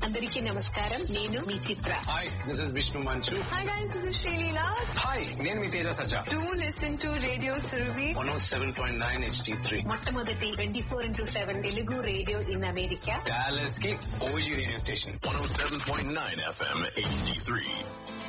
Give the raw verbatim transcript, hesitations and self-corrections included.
అందరికీ నమస్కారం. నేను మీ చిత్ర. హాయ్, దిస్ ఇస్ విష్ణు మంచు. Hi guys, this is Sreeleela. Hi, నేను మీ తేజ సజ్జా. Do listen to radio Surabhi one oh seven point nine H D three, మొట్టమొదటి twenty four into seven Telugu radio in America. Dallas కి OG radio station. one oh seven point nine F M H D three.